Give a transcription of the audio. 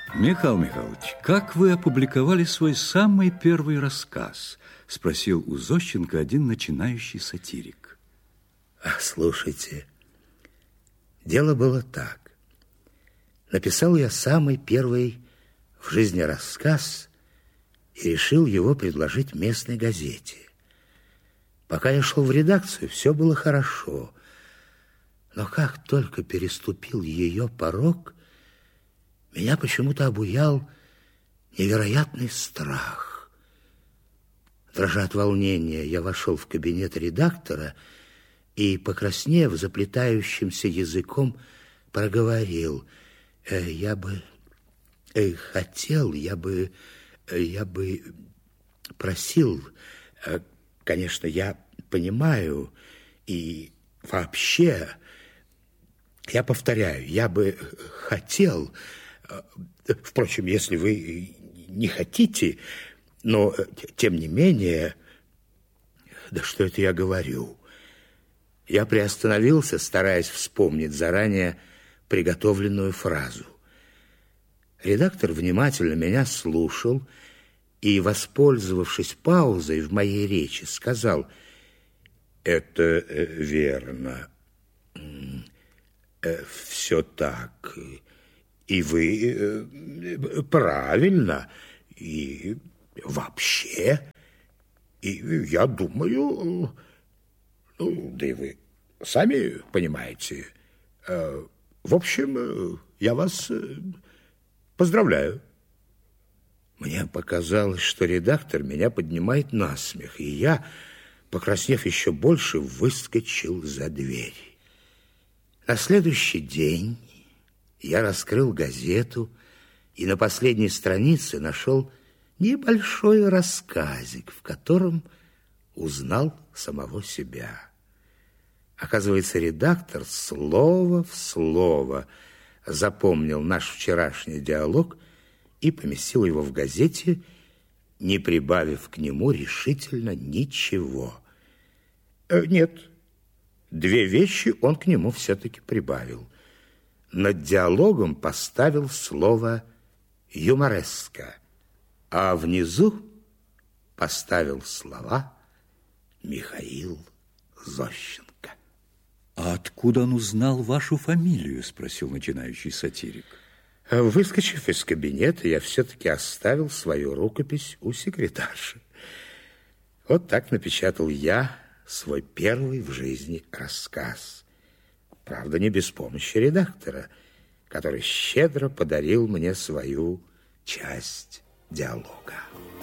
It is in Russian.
Михаил Михайлович, как вы опубликовали свой самый первый рассказ? Спросил у Зощенко один начинающий сатирик. Слушайте, дело было так. Написал я самый первый в жизни рассказ и решил его предложить местной газете. Пока я шел в редакцию, все было хорошо. Но как только переступил ее порог, меня почему-то обуял невероятный страх. Дрожа от волнения, я вошел в кабинет редактора и, покраснев, заплетающимся языком, проговорил: я бы хотел, я бы просил, конечно, я понимаю, и вообще, я повторяю, я бы хотел, впрочем, если вы не хотите, но, тем не менее, да что это я говорю? Я приостановился, стараясь вспомнить заранее приготовленную фразу. Редактор внимательно меня слушал и, воспользовавшись паузой в моей речи, сказал: «Это верно. Все так. И вы правильно. И вообще. И я думаю, да и вы сами понимаете. В общем, я вас поздравляю». Мне показалось, что редактор меня поднимает на смех, и я, покраснев еще больше, выскочил за дверь. На следующий день я раскрыл газету и на последней странице нашел небольшой рассказик, в котором узнал самого себя. Оказывается, редактор слово в слово запомнил наш вчерашний диалог и поместил его в газете, не прибавив к нему решительно ничего. Нет, две вещи он к нему все-таки прибавил. Над диалогом поставил слово «юмореска», а внизу поставил слова «Михаил Зощенко». «А откуда он узнал вашу фамилию?» – спросил начинающий сатирик. Выскочив из кабинета, я все-таки оставил свою рукопись у секретарши. Вот так напечатал я свой первый в жизни рассказ. Правда, не без помощи редактора, который щедро подарил мне свою часть диалога.